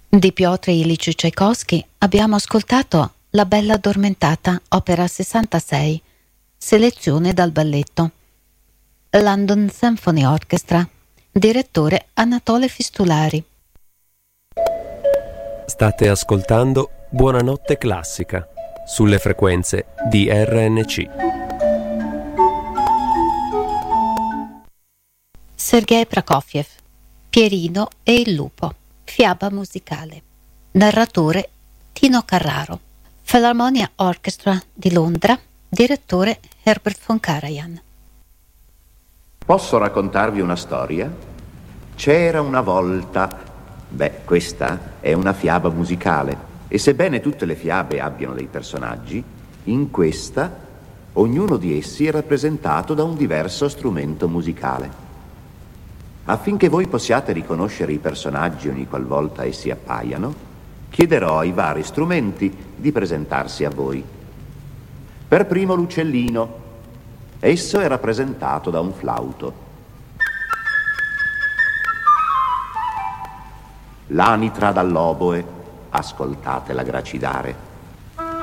Di Piotr Ilyich Čajkovskij abbiamo ascoltato La Bella Addormentata, opera 66, selezione dal balletto. London Symphony Orchestra, direttore Anatole Fistulari. State ascoltando Buonanotte Classica sulle frequenze di RNC. Sergei Prokofiev, Pierino e il lupo, fiaba musicale. Narratore Tino Carraro. Philharmonia Orchestra di Londra, direttore Herbert von Karajan. Posso raccontarvi una storia? C'era una volta... Beh, questa è una fiaba musicale e sebbene tutte le fiabe abbiano dei personaggi, in questa ognuno di essi è rappresentato da un diverso strumento musicale. Affinché voi possiate riconoscere i personaggi ogni qualvolta essi appaiano, chiederò ai vari strumenti di presentarsi a voi. Per primo l'uccellino. Esso è rappresentato da un flauto. L'anitra dall'oboe. Ascoltatela gracidare.